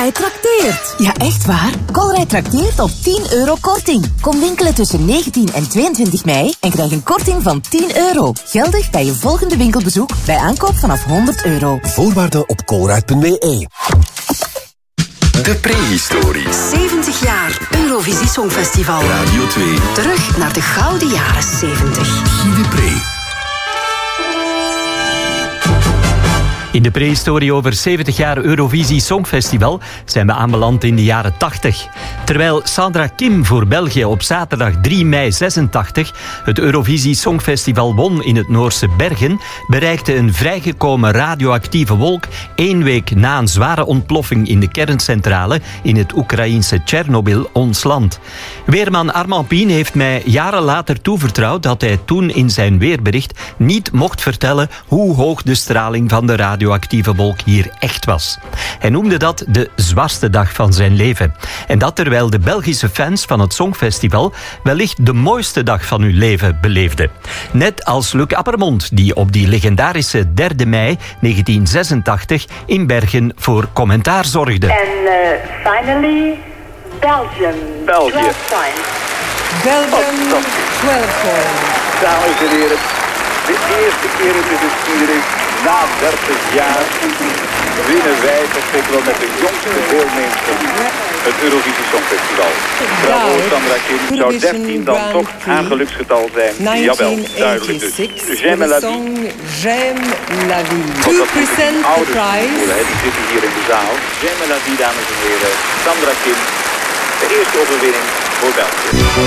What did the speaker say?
Colruyt trakteert. Ja, echt waar. Colruyt trakteert op €10 korting. Kom winkelen tussen 19 en 22 mei en krijg een korting van €10. Geldig bij je volgende winkelbezoek bij aankoop vanaf €100. Voorwaarden op colruyt.be. De prehistorie. 70 jaar Eurovisie Songfestival. Radio 2. Terug naar de gouden jaren 70. Guy de Pre. In de prehistorie over 70 jaar Eurovisie Songfestival zijn we aanbeland in de jaren 80. Terwijl Sandra Kim voor België op zaterdag 3 mei 86 het Eurovisie Songfestival won in het Noorse Bergen, bereikte een vrijgekomen radioactieve wolk 1 week na een zware ontploffing in de kerncentrale in het Oekraïense Tsjernobyl ons land. Weerman Armand Pien heeft mij jaren later toevertrouwd dat hij toen in zijn weerbericht niet mocht vertellen hoe hoog de straling van de radioactieve wolk hier echt was. Hij noemde dat de zwartste dag van zijn leven. En dat terwijl de Belgische fans van het Songfestival wellicht de mooiste dag van hun leven beleefden. Net als Luc Appermond, die op die legendarische 3 mei 1986 in Bergen voor commentaar zorgde. En finally, Belgium. België. 12 points. Belgium, 12 points. Dames en heren, de eerste keer in de geschiedenis, na 30 jaar, winnen wij toch zeker wel met de jongste deelnemster het Eurovisie Songfestival. Bravo Sandra Kim, zou 13 dan toch haar geluksgetal zijn? Jawel, duidelijk dus. J'aime la vie. J'aime la vie. Want dat 2% moeten ouders prize. voelen, hè? Die zitten hier in de zaal. J'aime la vie, dames en heren. Sandra Kim, de eerste overwinning voor België.